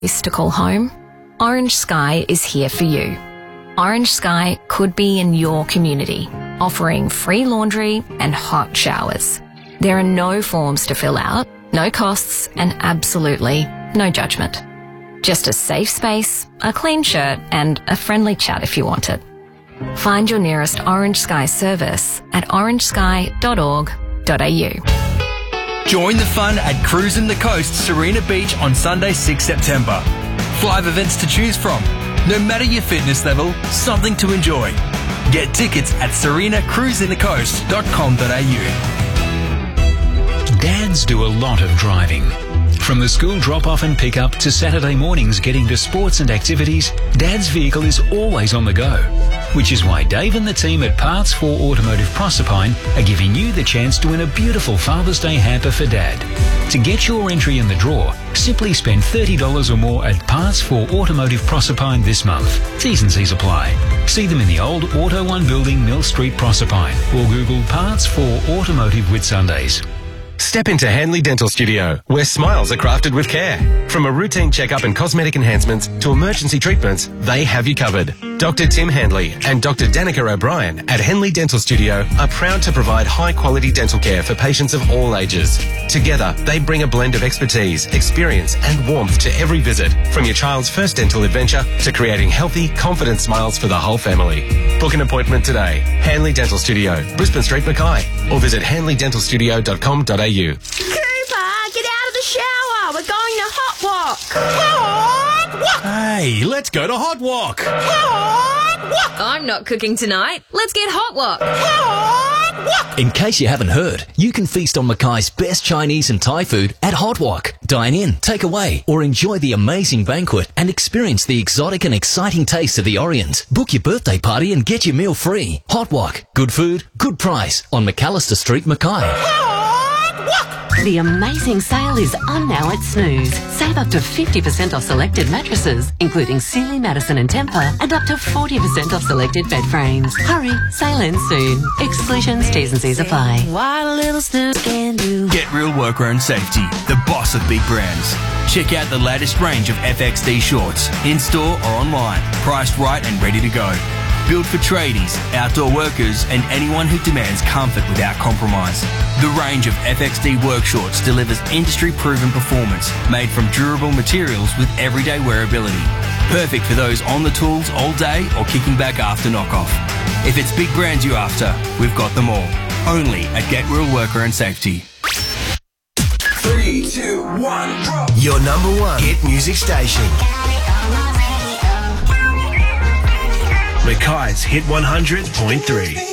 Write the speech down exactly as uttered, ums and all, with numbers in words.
to call home, Orange Sky is here for you. Orange Sky could be in your community, offering free laundry and hot showers. There are no forms to fill out, no costs, and absolutely no judgment. Just a safe space, a clean shirt, and a friendly chat if you want it. Find your nearest Orange Sky service at orange sky dot org dot a u. Join the fun at Cruisin' the Coast Serena Beach on Sunday, sixth September. Five events to choose from. No matter your fitness level, something to enjoy. Get tickets at serena cruise in the coast dot com dot a u. Dads do a lot of driving. From the school drop-off and pick-up to Saturday mornings getting to sports and activities, Dad's vehicle is always on the go. Which is why Dave and the team at Parts for Automotive Proserpine are giving you the chance to win a beautiful Father's Day hamper for Dad. To get your entry in the draw, simply spend thirty dollars or more at Parts for Automotive Proserpine this month. T's and C's apply. See them in the old Auto One building, Mill Street, Proserpine, or Google Parts for Automotive Whitsundays. Step into Hanley Dental Studio, where smiles are crafted with care. From a routine checkup and cosmetic enhancements to emergency treatments, they have you covered. Doctor Tim Handley and Doctor Danica O'Brien at Henley Dental Studio are proud to provide high-quality dental care for patients of all ages. Together, they bring a blend of expertise, experience and warmth to every visit, from your child's first dental adventure to creating healthy, confident smiles for the whole family. Book an appointment today. Hanley Dental Studio, Brisbane Street, Mackay, or visit hanley dental studio dot com dot a u. Cooper, get out of the shower. We're going to Hot Walk. Hot Walk. Hey, let's go to Hot Walk. Hot Walk. I'm not cooking tonight. Let's get Hot Walk. Hot Walk. In case you haven't heard, you can feast on Mackay's best Chinese and Thai food at Hot Walk. Dine in, take away, or enjoy the amazing banquet and experience the exotic and exciting taste of the Orients. Book your birthday party and get your meal free. Hot Walk. Good food, good price on McAllister Street, Mackay. The amazing sale is on now at Snooze. Save up to fifty percent off selected mattresses, including Sealy, Madison and Tempur, and up to forty percent off selected bed frames. Hurry, sale ends soon. Exclusions, T's and C's apply. What a little Snooze can do. Get Real Workwear and Safety, the boss of big brands. Check out the latest range of F X D shorts, in-store or online, priced right and ready to go. Built for tradies, outdoor workers and anyone who demands comfort without compromise. The range of F X D work shorts delivers industry-proven performance made from durable materials with everyday wearability. Perfect for those on the tools all day or kicking back after knockoff. If it's big brands you're after, we've got them all. Only at Get Real Workwear and Safety. Three, two, one, drop. Your number one hit music station. Mackay's Hit one hundred point three.